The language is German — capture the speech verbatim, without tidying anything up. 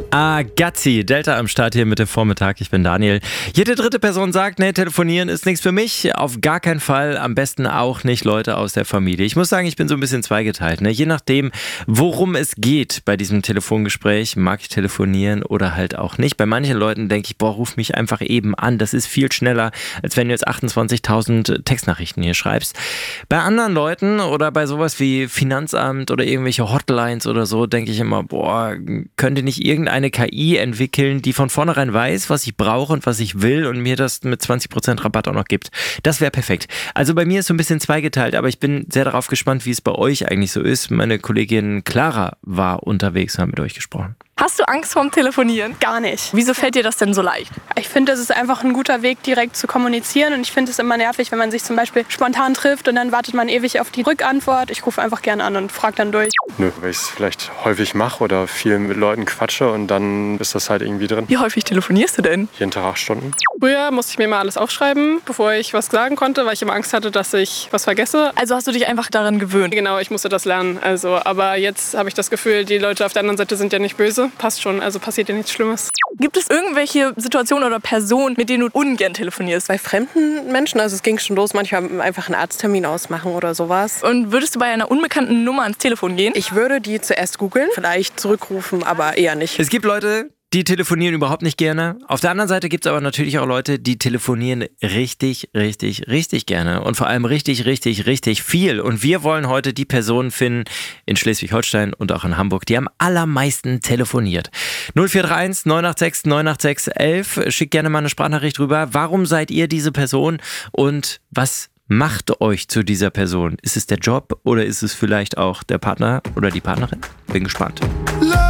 Ah, Gazzi, Delta am Start hier mit dem Vormittag. Ich bin Daniel. Jede dritte Person sagt, nee, telefonieren ist nichts für mich. Auf gar keinen Fall. Am besten auch nicht Leute aus der Familie. Ich muss sagen, ich bin so ein bisschen zweigeteilt. Ne? Je nachdem, worum es geht bei diesem Telefongespräch, mag ich telefonieren oder halt auch nicht. Bei manchen Leuten denke ich, boah, ruf mich einfach eben an. Das ist viel schneller, als wenn du jetzt achtundzwanzigtausend Textnachrichten hier schreibst. Bei anderen Leuten oder bei sowas wie Finanzamt oder irgendwelche Hotlines oder so, denke ich immer, boah, könnte nicht irgendein eine K I entwickeln, die von vornherein weiß, was ich brauche und was ich will und mir das mit zwanzig Prozent Rabatt auch noch gibt. Das wäre perfekt. Also bei mir ist so ein bisschen zweigeteilt, aber ich bin sehr darauf gespannt, wie es bei euch eigentlich so ist. Meine Kollegin Clara war unterwegs und hat mit euch gesprochen. Hast du Angst vorm Telefonieren? Gar nicht. Wieso fällt dir das denn so leicht? Ich finde, das ist einfach ein guter Weg, direkt zu kommunizieren. Und ich finde es immer nervig, wenn man sich zum Beispiel spontan trifft und dann wartet man ewig auf die Rückantwort. Ich rufe einfach gerne an und frage dann durch. Nö, weil ich es vielleicht häufig mache oder viel mit Leuten quatsche und dann ist das halt irgendwie drin. Wie häufig telefonierst du denn? Jeden Tag acht Stunden. Früher musste ich mir mal alles aufschreiben, bevor ich was sagen konnte, weil ich immer Angst hatte, dass ich was vergesse. Also hast du dich einfach daran gewöhnt? Genau, ich musste das lernen. Also, aber jetzt habe ich das Gefühl, die Leute auf der anderen Seite sind ja nicht böse. Passt schon, also passiert ja nichts Schlimmes. Gibt es irgendwelche Situationen oder Personen, mit denen du ungern telefonierst? Bei fremden Menschen, also es ging schon los, manchmal einfach einen Arzttermin ausmachen oder sowas. Und würdest du bei einer unbekannten Nummer ans Telefon gehen? Ich würde die zuerst googeln, vielleicht zurückrufen, aber eher nicht. Es gibt Leute, die telefonieren überhaupt nicht gerne. Auf der anderen Seite gibt es aber natürlich auch Leute, die telefonieren richtig, richtig, richtig gerne. Und vor allem richtig, richtig, richtig viel. Und wir wollen heute die Personen finden in Schleswig-Holstein und auch in Hamburg, die am allermeisten telefoniert. null vier drei eins neun acht sechs neun acht sechs elf. Schickt gerne mal eine Sprachnachricht rüber. Warum seid ihr diese Person und was macht euch zu dieser Person? Ist es der Job oder ist es vielleicht auch der Partner oder die Partnerin? Bin gespannt.